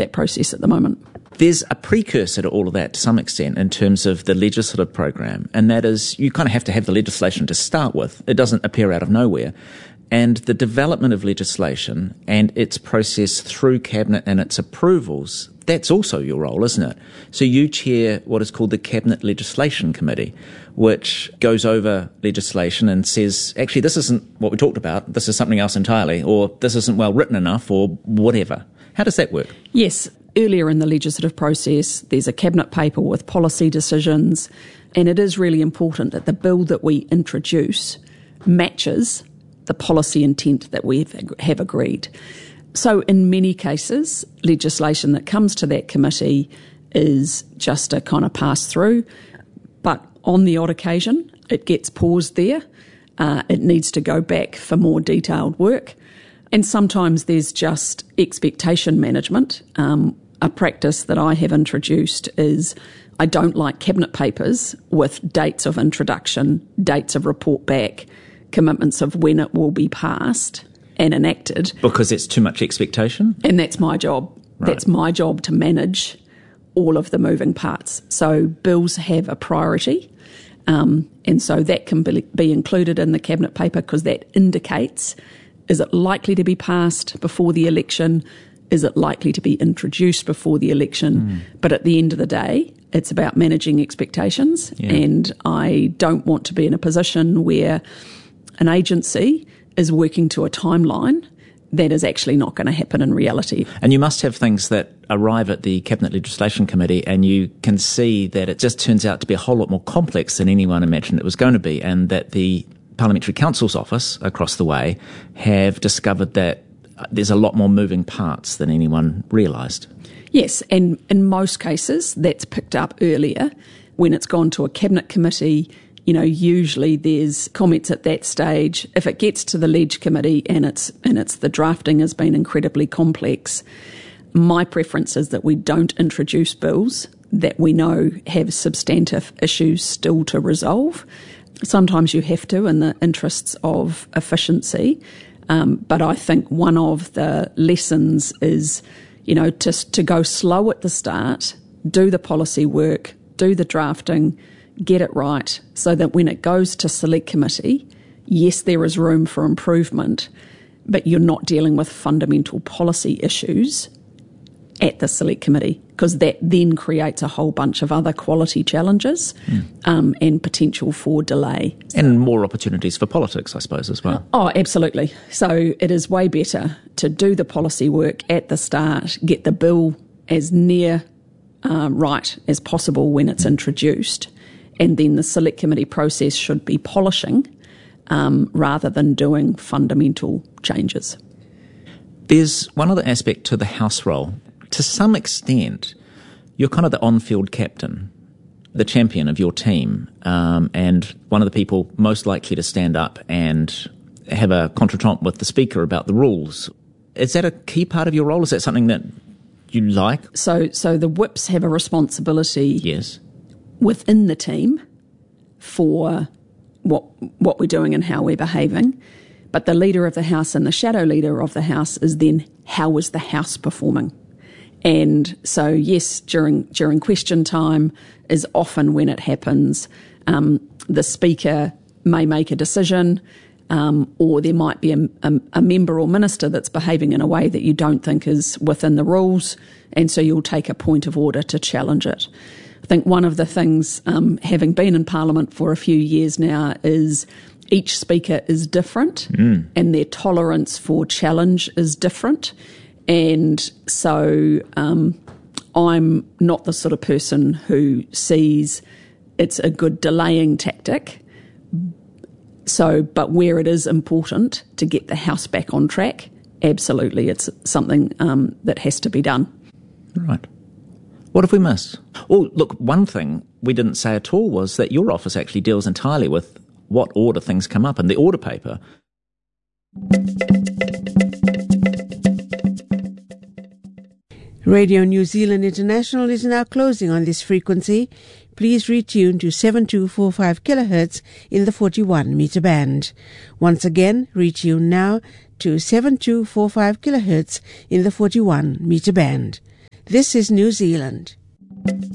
that process at the moment. There's a precursor to all of that to some extent in terms of the legislative program, and that is you kind of have to have the legislation to start with. It doesn't appear out of nowhere. And the development of legislation and its process through Cabinet and its approvals, that's also your role, isn't it? So you chair what is called the Cabinet Legislation Committee, which goes over legislation and says, actually, this isn't what we talked about, this is something else entirely, or this isn't well written enough, or whatever. How does that work? Yes. Earlier in the legislative process, there's a Cabinet paper with policy decisions, and it is really important that the bill that we introduce matches the policy intent that we have agreed. So in many cases, legislation that comes to that committee is just a kind of pass through, but on the odd occasion, it gets paused there. It needs to go back for more detailed work. And sometimes there's just expectation management. A practice that I have introduced is I don't like Cabinet papers with dates of introduction, dates of report back, commitments of when it will be passed and enacted. Because it's too much expectation? And that's my job. Right. That's my job to manage all of the moving parts. So bills have a priority, and so that can be included in the Cabinet paper because that indicates, is it likely to be passed before the election? Is it likely to be introduced before the election? But at the end of the day, it's about managing expectations, and I don't want to be in a position where an agency is working to a timeline that is actually not going to happen in reality. And you must have things that arrive at the Cabinet Legislation Committee and you can see that it just turns out to be a whole lot more complex than anyone imagined it was going to be, and that the Parliamentary Counsel's office across the way have discovered that there's a lot more moving parts than anyone realised. Yes, and in most cases that's picked up earlier when it's gone to a Cabinet committee. You know, usually there's comments at that stage. If it gets to the Leg Committee and it's the drafting has been incredibly complex, my preference is that we don't introduce bills that we know have substantive issues still to resolve. Sometimes you have to in the interests of efficiency, but I think one of the lessons is, you know, to go slow at the start, do the policy work, do the drafting, get it right, so that when it goes to Select Committee, yes, there is room for improvement, but you're not dealing with fundamental policy issues at the Select Committee, because that then creates a whole bunch of other quality challenges and potential for delay. And more opportunities for politics, I suppose, as well. Oh, absolutely. So it is way better to do the policy work at the start, get the bill as near right as possible when it's introduced, and then the Select Committee process should be polishing rather than doing fundamental changes. There's one other aspect to the House role. To some extent, you're kind of the on-field captain, the champion of your team, and one of the people most likely to stand up and have a contretemps with the Speaker about the rules. Is that a key part of your role? Is that something that you like? So the whips have a responsibility yes. within the team for what we're doing and how we're behaving. But the leader of the House and the shadow leader of the House is then, how is the House performing? And so, yes, during question time is often when it happens. The Speaker may make a decision, or there might be a member or minister that's behaving in a way that you don't think is within the rules, and so you'll take a point of order to challenge it. I think one of the things, having been in Parliament for a few years now, is each Speaker is different and their tolerance for challenge is different. And so I'm not the sort of person who sees it's a good delaying tactic. So, but where it is important to get the House back on track, absolutely, it's something that has to be done. Right. What have we missed? Well, look, one thing we didn't say at all was that your office actually deals entirely with what order things come up in the order paper. Radio New Zealand International is now closing on this frequency. Please retune to 7245 kHz in the 41 meter band. Once again, retune now to 7245 kHz in the 41 meter band. This is New Zealand.